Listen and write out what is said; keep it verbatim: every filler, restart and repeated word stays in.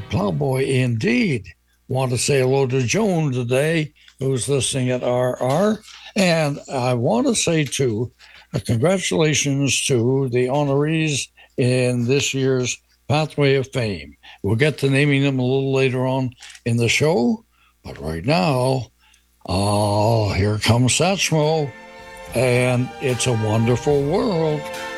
Plowboy indeed. Want to say hello to Joan today, who's listening at R R. And I want to say, too, uh, congratulations to the honorees in this year's Pathway of Fame. We'll get to naming them a little later on in the show. But right now, oh, here comes Satchmo. And It's a Wonderful World.